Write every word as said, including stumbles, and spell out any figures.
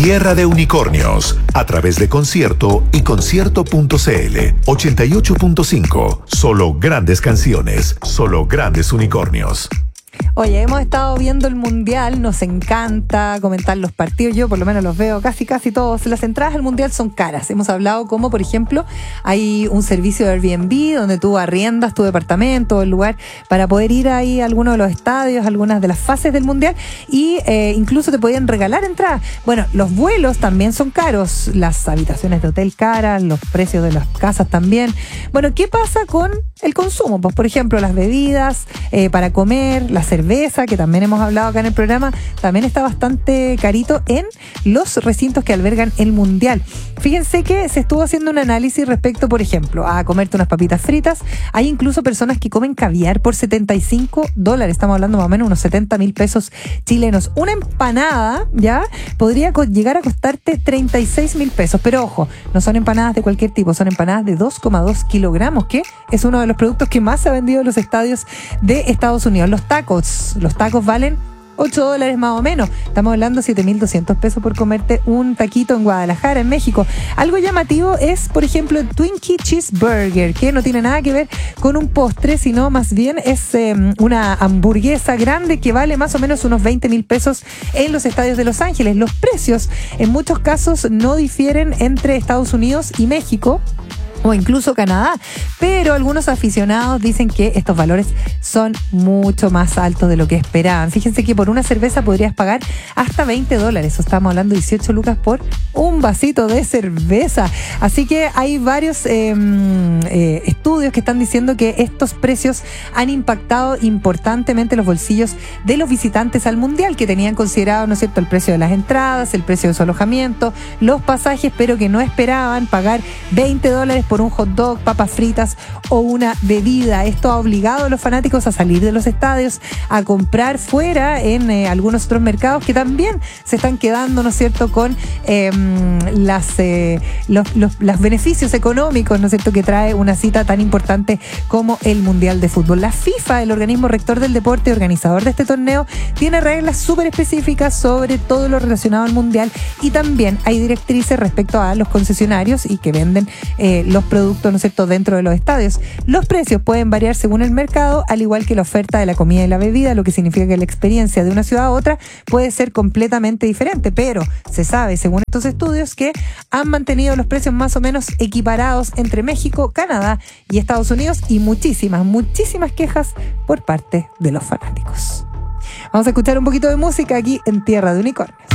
Tierra de Unicornios, a través de Concierto y concierto punto cl. ochenta y ocho punto cinco. Solo grandes canciones, solo grandes unicornios. Oye, hemos estado viendo el Mundial, nos encanta comentar los partidos, yo por lo menos los veo casi casi todos. Las entradas al Mundial son caras. Hemos hablado como, por ejemplo, hay un servicio de Airbnb donde tú arriendas tu departamento, el lugar, para poder ir ahí a algunos de los estadios, algunas de las fases del Mundial, y eh, incluso te podían regalar entradas. Bueno, los vuelos también son caros, las habitaciones de hotel caras, los precios de las casas también. Bueno, ¿qué pasa con el consumo? Pues, por ejemplo, las bebidas eh, para comer, la cerveza, que también hemos hablado acá en el programa, también está bastante carito en los recintos que albergan el Mundial. Fíjense que se estuvo haciendo un análisis respecto, por ejemplo, a comerte unas papitas fritas. Hay incluso personas que comen caviar por setenta y cinco dólares. Estamos hablando más o menos unos setenta mil pesos chilenos. Una empanada, ¿ya? Podría co- llegar a costarte treinta y seis mil pesos. Pero ojo, no son empanadas de cualquier tipo, son empanadas de dos coma dos kilogramos, que es uno de los productos que más se ha vendido en los estadios de Estados Unidos. Los tacos. Los tacos valen ocho dólares más o menos. Estamos hablando de siete mil doscientos pesos por comerte un taquito en Guadalajara, en México. Algo llamativo es, por ejemplo, el Twinkie Cheeseburger, que no tiene nada que ver con un postre, sino más bien es eh, una hamburguesa grande que vale más o menos unos veinte mil pesos en los estadios de Los Ángeles. Los precios en muchos casos no difieren entre Estados Unidos y México, o incluso Canadá, pero algunos aficionados dicen que estos valores son mucho más altos de lo que esperaban. Fíjense que por una cerveza podrías pagar hasta veinte dólares, o estamos hablando de dieciocho lucas por un vasito de cerveza. Así que hay varios eh, eh, estudios que están diciendo que estos precios han impactado importantemente los bolsillos de los visitantes al Mundial, que tenían considerado, ¿no es cierto?, el precio de las entradas, el precio de su alojamiento, los pasajes, pero que no esperaban pagar veinte dólares por por un hot dog, papas fritas o una bebida. Esto ha obligado a los fanáticos a salir de los estadios, a comprar fuera en eh, algunos otros mercados que también se están quedando, ¿no es cierto?, con eh, las, eh, los, los, los beneficios económicos, ¿no es cierto?, que trae una cita tan importante como el Mundial de Fútbol. La FIFA, el organismo rector del deporte, organizador de este torneo, tiene reglas súper específicas sobre todo lo relacionado al Mundial, y también hay directrices respecto a los concesionarios y que venden eh, los productos, ¿no es cierto?, dentro de los estadios. Los precios pueden variar según el mercado, al igual que la oferta de la comida y la bebida, lo que significa que la experiencia de una ciudad a otra puede ser completamente diferente, pero se sabe, según estos estudios, que han mantenido los precios más o menos equiparados entre México, Canadá y Estados Unidos, y muchísimas, muchísimas quejas por parte de los fanáticos. Vamos a escuchar un poquito de música aquí en Tierra de Unicornios.